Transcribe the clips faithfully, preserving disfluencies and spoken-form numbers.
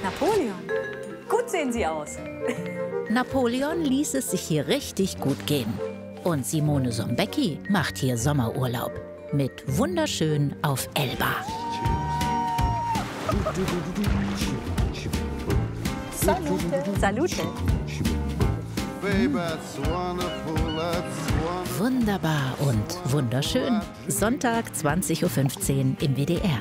Napoleon, gut sehen Sie aus. Napoleon ließ es sich hier richtig gut gehen. Und Simone Sombecki macht hier Sommerurlaub. Mit wunderschön auf Elba. Salute. Salute. Wunderbar und wunderschön. Sonntag zwanzig Uhr fünfzehn im W D R.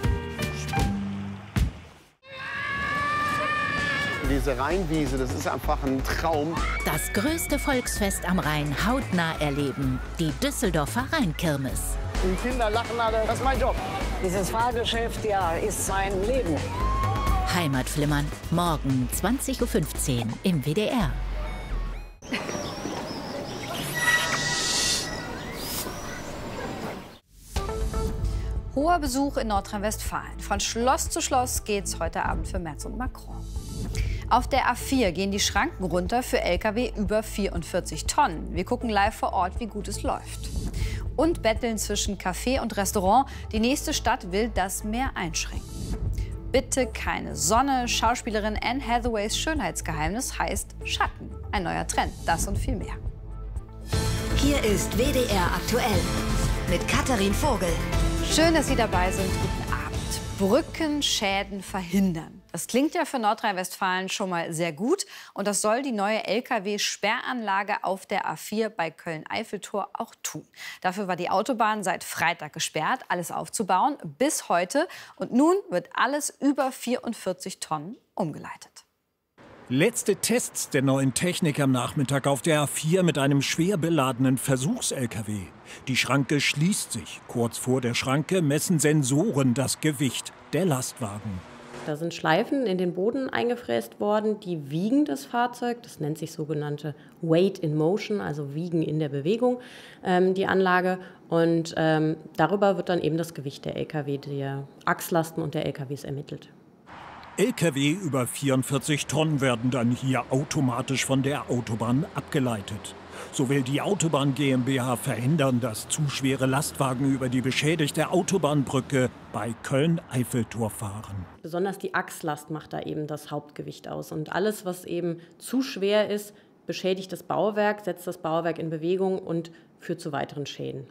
Diese Rheinwiese, das ist einfach ein Traum. Das größte Volksfest am Rhein hautnah erleben. Die Düsseldorfer Rheinkirmes. Die Kinder lachen alle, das ist mein Job. Dieses Fahrgeschäft, ja, ist mein Leben. Heimatflimmern, morgen zwanzig Uhr fünfzehn im W D R. Hoher Besuch in Nordrhein-Westfalen. Von Schloss zu Schloss geht's heute Abend für Merz und Macron. Auf der A vier gehen die Schranken runter für L K W über vierundvierzig Tonnen. Wir gucken live vor Ort, wie gut es läuft. Und betteln zwischen Café und Restaurant. Die nächste Stadt will das Meer einschränken. Bitte keine Sonne. Schauspielerin Anne Hathaways Schönheitsgeheimnis heißt Schatten. Ein neuer Trend. Das und viel mehr. Hier ist W D R aktuell mit Katharin Vogel. Schön, dass Sie dabei sind. Guten Abend. Brückenschäden verhindern. Das klingt ja für Nordrhein-Westfalen schon mal sehr gut. Und das soll die neue L K W-Sperranlage auf der A vier bei Köln-Eiffeltor auch tun. Dafür war die Autobahn seit Freitag gesperrt, alles aufzubauen, bis heute. Und nun wird alles über vierundvierzig Tonnen umgeleitet. Letzte Tests der neuen Technik am Nachmittag auf der A vier mit einem schwer beladenen Versuchs-L K W. Die Schranke schließt sich. Kurz vor der Schranke messen Sensoren das Gewicht der Lastwagen. Da sind Schleifen in den Boden eingefräst worden, die wiegen das Fahrzeug. Das nennt sich sogenannte Weight in Motion, also Wiegen in der Bewegung, ähm, die Anlage. Und ähm, darüber wird dann eben das Gewicht der L K W, der Achslasten und der L K Ws ermittelt. L K W über vierundvierzig Tonnen werden dann hier automatisch von der Autobahn abgeleitet. So will die Autobahn GmbH verhindern, dass zu schwere Lastwagen über die beschädigte Autobahnbrücke bei Köln-Eiffeltor fahren. Besonders die Achslast macht da eben das Hauptgewicht aus. Und alles, was eben zu schwer ist, beschädigt das Bauwerk, setzt das Bauwerk in Bewegung und führt zu weiteren Schäden.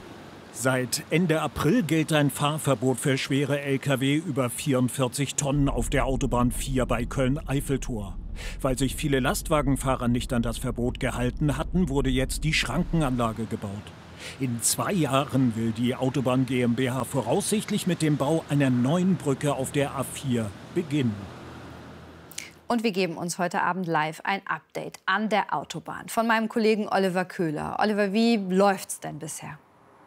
Seit Ende April gilt ein Fahrverbot für schwere L K W über vierundvierzig Tonnen auf der Autobahn vier bei Köln-Eiffeltor. Weil sich viele Lastwagenfahrer nicht an das Verbot gehalten hatten, wurde jetzt die Schrankenanlage gebaut. In zwei Jahren will die Autobahn GmbH voraussichtlich mit dem Bau einer neuen Brücke auf der A vier beginnen. Und wir geben uns heute Abend live ein Update an der Autobahn von meinem Kollegen Oliver Köhler. Oliver, wie läuft's denn bisher?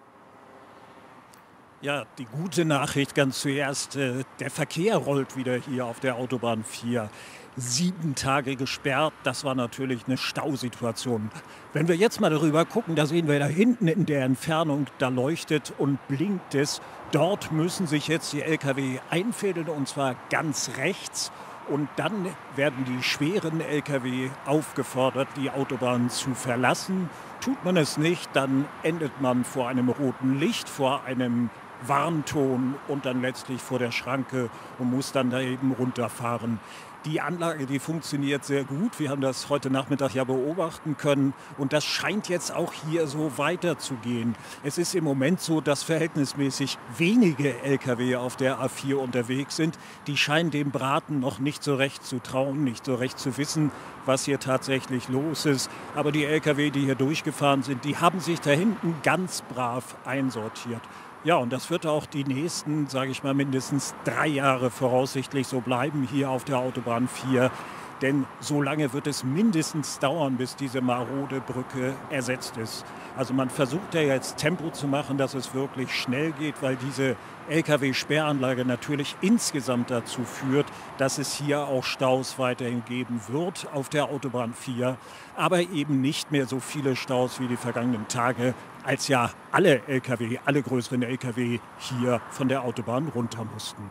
Ja, die gute Nachricht ganz zuerst, äh, der Verkehr rollt wieder hier auf der Autobahn vier. Sieben Tage gesperrt, das war natürlich eine Stausituation. Wenn wir jetzt mal darüber gucken, da sehen wir da hinten in der Entfernung, da leuchtet und blinkt es. Dort müssen sich jetzt die L K W einfädeln, und zwar ganz rechts. Und dann werden die schweren L K W aufgefordert, die Autobahn zu verlassen. Tut man es nicht, dann endet man vor einem roten Licht, vor einem Warnton und dann letztlich vor der Schranke und muss dann da eben runterfahren. Die Anlage, die funktioniert sehr gut. Wir haben das heute Nachmittag ja beobachten können. Und das scheint jetzt auch hier so weiterzugehen. Es ist im Moment so, dass verhältnismäßig wenige L K W auf der A vier unterwegs sind. Die scheinen dem Braten noch nicht so recht zu trauen, nicht so recht zu wissen, was hier tatsächlich los ist. Aber die L K W, die hier durchgefahren sind, die haben sich da hinten ganz brav einsortiert. Ja, und das wird auch die nächsten, sage ich mal, mindestens drei Jahre voraussichtlich so bleiben hier auf der Autobahn vier. Denn so lange wird es mindestens dauern, bis diese marode Brücke ersetzt ist. Also man versucht ja jetzt Tempo zu machen, dass es wirklich schnell geht, weil diese L K W-Sperranlage natürlich insgesamt dazu führt, dass es hier auch Staus weiterhin geben wird auf der Autobahn vier. Aber eben nicht mehr so viele Staus wie die vergangenen Tage, als ja alle L K W, alle größeren L K W hier von der Autobahn runter mussten.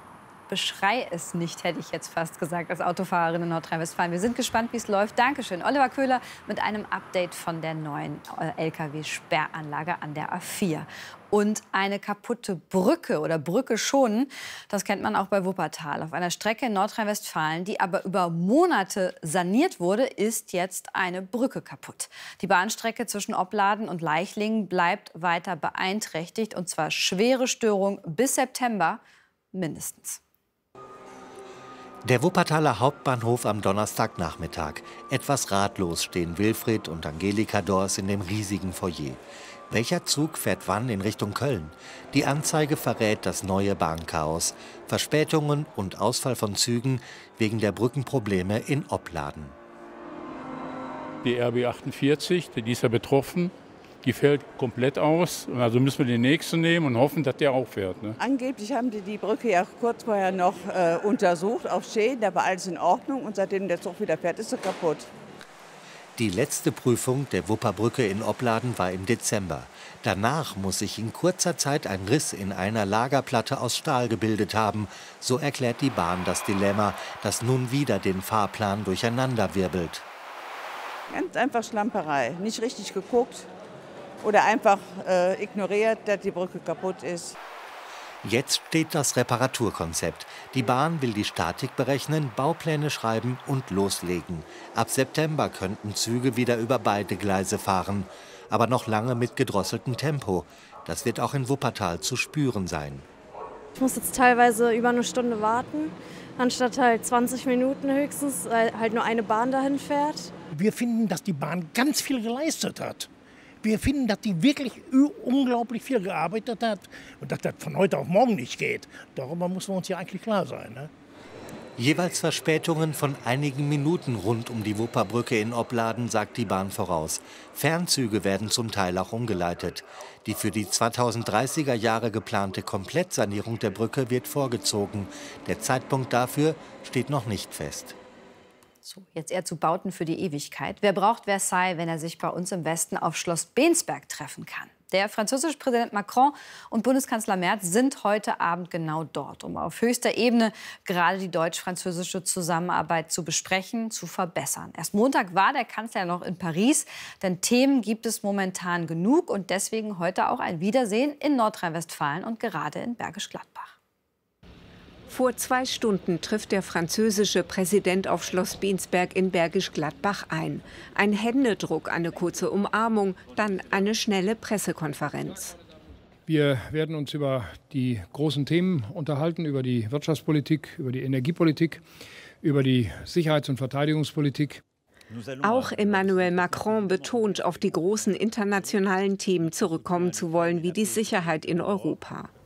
beschrei es nicht, hätte ich jetzt fast gesagt, als Autofahrerin in Nordrhein-Westfalen. Wir sind gespannt, wie es läuft. Dankeschön, Oliver Köhler, mit einem Update von der neuen L K W-Sperranlage an der A vier. Und eine kaputte Brücke oder Brücke schonen, das kennt man auch bei Wuppertal. Auf einer Strecke in Nordrhein-Westfalen, die aber über Monate saniert wurde, ist jetzt eine Brücke kaputt. Die Bahnstrecke zwischen Opladen und Leichlingen bleibt weiter beeinträchtigt, und zwar schwere Störung bis September mindestens. Der Wuppertaler Hauptbahnhof am Donnerstagnachmittag. Etwas ratlos stehen Wilfried und Angelika Dors in dem riesigen Foyer. Welcher Zug fährt wann in Richtung Köln? Die Anzeige verrät das neue Bahnchaos. Verspätungen und Ausfall von Zügen wegen der Brückenprobleme in Opladen. Die R B achtundvierzig, die ist ja betroffen, die fällt komplett aus. Also müssen wir den nächsten nehmen und hoffen, dass der auch fährt. Ne? Angeblich haben die die Brücke ja kurz vorher noch äh, untersucht auf Schäden. Da war alles in Ordnung, und seitdem der Zug wieder fährt, ist er kaputt. Die letzte Prüfung der Wupperbrücke in Opladen war im Dezember. Danach muss sich in kurzer Zeit ein Riss in einer Lagerplatte aus Stahl gebildet haben. So erklärt die Bahn das Dilemma, das nun wieder den Fahrplan durcheinanderwirbelt. Ganz einfach Schlamperei. Nicht richtig geguckt oder einfach äh, ignoriert, dass die Brücke kaputt ist. Jetzt steht das Reparaturkonzept. Die Bahn will die Statik berechnen, Baupläne schreiben und loslegen. Ab September könnten Züge wieder über beide Gleise fahren. Aber noch lange mit gedrosseltem Tempo. Das wird auch in Wuppertal zu spüren sein. Ich muss jetzt teilweise über eine Stunde warten, anstatt halt zwanzig Minuten höchstens, weil halt nur eine Bahn dahin fährt. Wir finden, dass die Bahn ganz viel geleistet hat. Wir finden, dass die wirklich unglaublich viel gearbeitet hat und dass das von heute auf morgen nicht geht. Darüber müssen wir uns ja eigentlich klar sein. Ne? Jeweils Verspätungen von einigen Minuten rund um die Wupperbrücke in Opladen, sagt die Bahn voraus. Fernzüge werden zum Teil auch umgeleitet. Die für die zweitausenddreißiger Jahre geplante Komplettsanierung der Brücke wird vorgezogen. Der Zeitpunkt dafür steht noch nicht fest. So, jetzt eher zu Bauten für die Ewigkeit. Wer braucht Versailles, wenn er sich bei uns im Westen auf Schloss Bensberg treffen kann? Der französische Präsident Macron und Bundeskanzler Merz sind heute Abend genau dort, um auf höchster Ebene gerade die deutsch-französische Zusammenarbeit zu besprechen, zu verbessern. Erst Montag war der Kanzler noch in Paris, denn Themen gibt es momentan genug, und deswegen heute auch ein Wiedersehen in Nordrhein-Westfalen und gerade in Bergisch Gladbach. Vor zwei Stunden trifft der französische Präsident auf Schloss Bensberg in Bergisch Gladbach ein. Ein Händedruck, eine kurze Umarmung, dann eine schnelle Pressekonferenz. Wir werden uns über die großen Themen unterhalten, über die Wirtschaftspolitik, über die Energiepolitik, über die Sicherheits- und Verteidigungspolitik. Auch Emmanuel Macron betont, auf die großen internationalen Themen zurückkommen zu wollen, wie die Sicherheit in Europa.